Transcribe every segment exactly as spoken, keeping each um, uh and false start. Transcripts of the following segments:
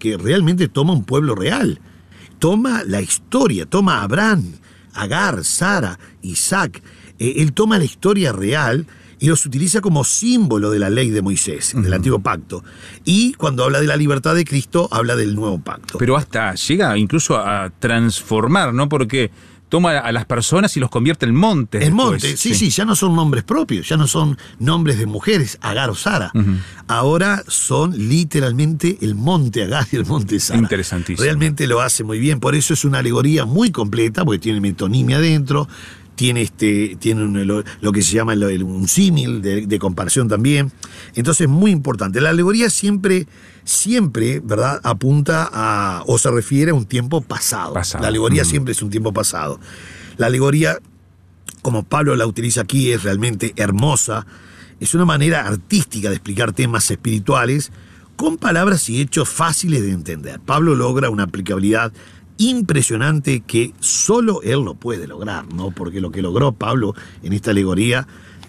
porque realmente toma un pueblo real. Toma la historia, toma a Abraham, Agar, Sara, Isaac. Eh, él toma la historia real y los utiliza como símbolo de la ley de Moisés, uh-huh. del Antiguo Pacto. Y cuando habla de la libertad de Cristo, habla del Nuevo Pacto. Pero hasta llega incluso a transformar, ¿no? Porque toma a las personas y los convierte en montes. En después. montes, sí, sí, sí, ya no son nombres propios, ya no son nombres de mujeres, Agar o Sara. Uh-huh. Ahora son literalmente el monte Agar y el monte Sara. Interesantísimo. Realmente lo hace muy bien, por eso es una alegoría muy completa, porque tiene metonimia adentro, tiene, este, tiene un, lo, lo que se llama el, un símil de, de comparación también. Entonces, muy importante. La alegoría siempre, siempre, ¿verdad?, apunta a, o se refiere a un tiempo pasado. pasado. La alegoría uh-huh. siempre es un tiempo pasado. La alegoría, como Pablo la utiliza aquí, es realmente hermosa. Es una manera artística de explicar temas espirituales con palabras y hechos fáciles de entender. Pablo logra una aplicabilidad impresionante que solo él lo puede lograr, ¿no? Porque lo que logró Pablo en esta alegoría,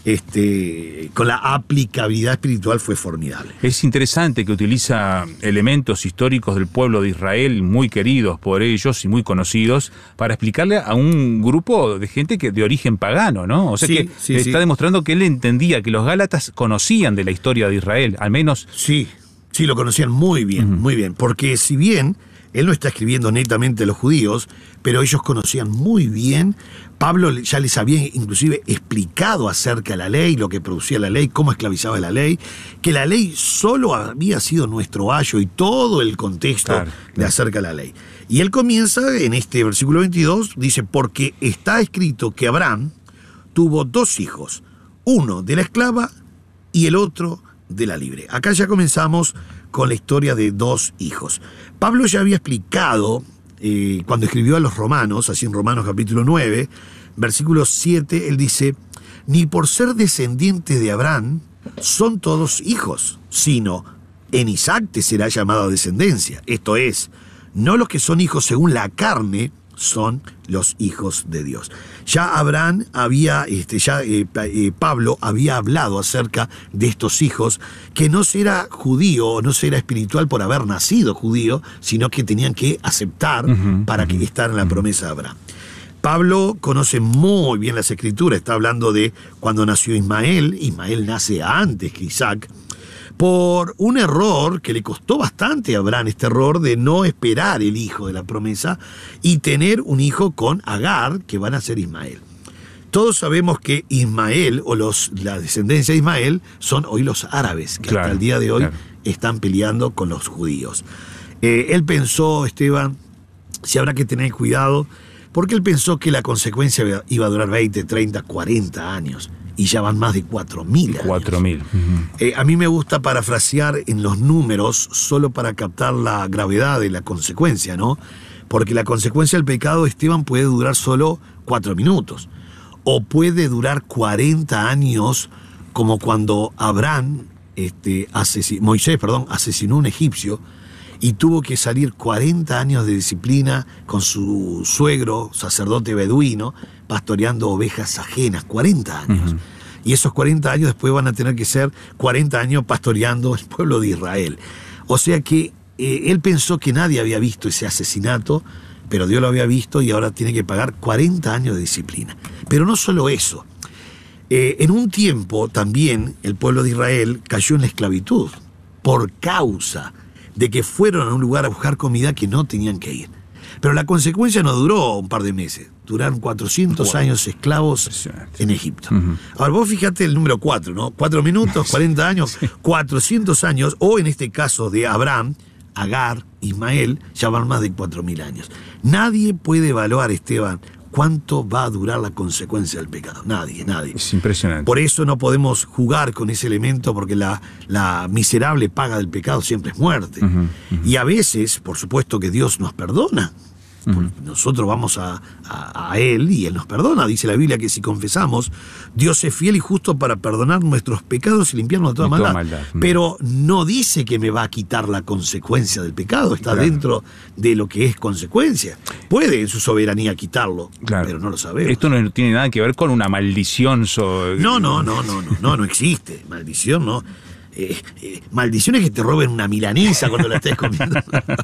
este, con la aplicabilidad espiritual, fue formidable. Es interesante que utiliza elementos históricos del pueblo de Israel, muy queridos por ellos y muy conocidos, para explicarle a un grupo de gente que de origen pagano, ¿no? O sea, sí, que sí, está sí. demostrando que él entendía que los gálatas conocían de la historia de Israel, al menos. Sí, sí, lo conocían muy bien, uh-huh. muy bien, porque si bien él no está escribiendo netamente a los judíos, pero ellos conocían muy bien. Pablo ya les había inclusive explicado acerca de la ley, lo que producía la ley, cómo esclavizaba la ley, que la ley solo había sido nuestro ayo y todo el contexto claro, claro. de acerca de la ley. Y él comienza en este versículo veintidós, dice, porque está escrito que Abraham tuvo dos hijos, uno de la esclava y el otro de la libre. Acá ya comenzamos con la historia de dos hijos. Pablo ya había explicado, eh, cuando escribió a los romanos, así en Romanos capítulo nueve, versículo siete, él dice, ni por ser descendiente de Abraham son todos hijos, sino en Isaac te será llamada descendencia. Esto es, no los que son hijos según la carne, son los hijos de Dios. Ya Abraham había, este, ya eh, eh, Pablo había hablado acerca de estos hijos, que no será judío o no será espiritual por haber nacido judío, sino que tenían que aceptar uh-huh, para uh-huh, que estar en la uh-huh. promesa de Abraham. Pablo conoce muy bien las escrituras, está hablando de cuando nació Ismael. Ismael nace antes que Isaac, por un error que le costó bastante a Abraham, este error de no esperar el hijo de la promesa y tener un hijo con Agar, que van a ser Ismael. Todos sabemos que Ismael, o los, la descendencia de Ismael, son hoy los árabes, que claro, hasta el día de hoy claro. están peleando con los judíos. Eh, él pensó, Esteban, si habrá que tener cuidado, porque él pensó que la consecuencia iba a durar veinte, treinta, cuarenta años. Y ya van más de cuatro mil años. cuatro mil. Uh-huh. Eh, a mí me gusta parafrasear en los números solo para captar la gravedad de la consecuencia, ¿no? Porque la consecuencia del pecado, Esteban, puede durar solo cuatro minutos. O puede durar cuarenta años, como cuando Abraham, este, asesin- Moisés, perdón, asesinó a un egipcio y tuvo que salir cuarenta años de disciplina con su suegro, sacerdote beduino, pastoreando ovejas ajenas, cuarenta años. Uh-huh. Y esos cuarenta años después van a tener que ser cuarenta años pastoreando el pueblo de Israel. O sea que eh, él pensó que nadie había visto ese asesinato, pero Dios lo había visto y ahora tiene que pagar cuarenta años de disciplina. Pero no solo eso. Eh, en un tiempo también el pueblo de Israel cayó en la esclavitud por causa de que fueron a un lugar a buscar comida que no tenían que ir. Pero la consecuencia no duró un par de meses, duraron cuatrocientos wow. años esclavos en Egipto. Uh-huh. Ahora vos fíjate el número cuatro, ¿no? Cuatro minutos, cuarenta años, sí. cuatrocientos años, o en este caso de Abraham, Agar, Ismael, ya van más de cuatro mil años. Nadie puede evaluar, Esteban, cuánto va a durar la consecuencia del pecado. Nadie, nadie. Es impresionante. Por eso no podemos jugar con ese elemento, porque la, la miserable paga del pecado siempre es muerte. Uh-huh, uh-huh. Y a veces, por supuesto que Dios nos perdona. Uh-huh. Nosotros vamos a, a, a Él y Él nos perdona. Dice la Biblia que si confesamos, Dios es fiel y justo para perdonar nuestros pecados y limpiarnos de toda, maldad. toda maldad. Pero no dice que me va a quitar la consecuencia del pecado. Está claro. dentro de lo que es consecuencia. Puede en su soberanía quitarlo, claro. pero no lo sabemos. Esto no tiene nada que ver con una maldición. So... No, no, no, no, no, no, no existe. Maldición no. Eh, eh, maldiciones que te roben una milanesa cuando la estés comiendo.